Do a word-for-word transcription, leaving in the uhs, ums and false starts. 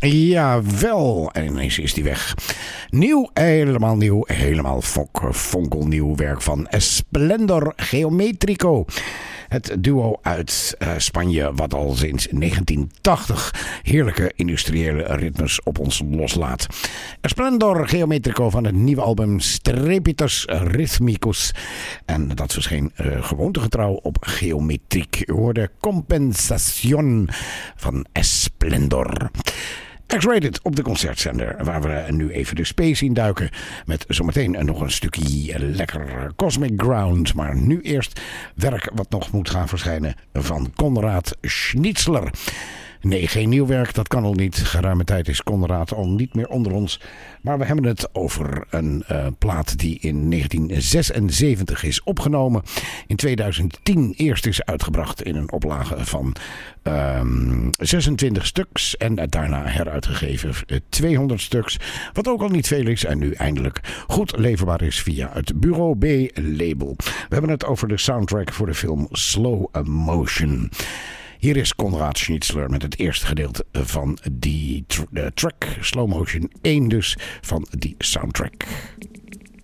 Jawel, en ineens is die weg. Nieuw, helemaal nieuw, helemaal fok, fonkelnieuw werk van Esplendor Geometrico. Het duo uit uh, Spanje wat al sinds negentien tachtig heerlijke industriële ritmes op ons loslaat. Esplendor Geometrico van het nieuwe album Strepitus Rhythmicus. En dat verscheen uh, gewoontegetrouw op Geometriek. U hoorde Compensation van Esplendor. X-Rated op de concertzender, waar we nu even de space in duiken. Met zometeen nog een stukje lekker Cosmic Ground. Maar nu eerst werk wat nog moet gaan verschijnen van Konrad Schnitzler. Nee, geen nieuw werk, dat kan al niet. Geruime tijd is Konrad al niet meer onder ons. Maar we hebben het over een uh, plaat die in negentien zesenzeventig is opgenomen. In tweeduizend tien eerst is uitgebracht in een oplage van um, zesentwintig stuks. En daarna heruitgegeven uh, tweehonderd stuks. Wat ook al niet veel is en nu eindelijk goed leverbaar is via het Bureau B label. We hebben het over de soundtrack voor de film Slow Motion. Hier is Konrad Schnitzler met het eerste gedeelte van die tr- uh, track, Slow Motion één dus, van die soundtrack.